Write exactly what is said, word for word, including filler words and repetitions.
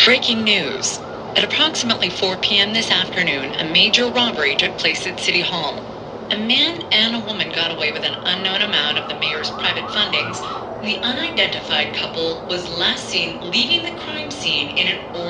Breaking news. At approximately four p.m. this afternoon, a major robbery took place at City Hall. A man and a woman got away with an unknown amount of the mayor's private fundings. The unidentified couple was last seen leaving the crime scene in an orange